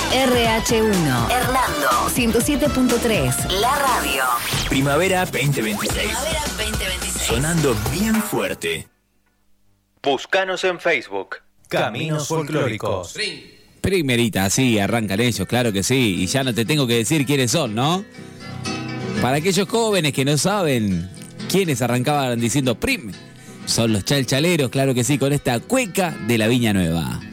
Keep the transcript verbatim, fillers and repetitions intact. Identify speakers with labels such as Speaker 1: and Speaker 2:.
Speaker 1: R H uno, Hernando, ciento siete punto tres, la radio.
Speaker 2: Primavera veinte veintiséis.
Speaker 1: Primavera veinte veintiséis.
Speaker 2: Sonando bien fuerte.
Speaker 3: Búscanos en Facebook.
Speaker 4: Caminos Folclóricos.
Speaker 5: Primerita, sí, arrancan ellos, claro que sí. Y ya no te tengo que decir quiénes son, ¿no? Para aquellos jóvenes que no saben quiénes arrancaban diciendo prim, son los chalchaleros, claro que sí, con esta cueca de la Viña Nueva.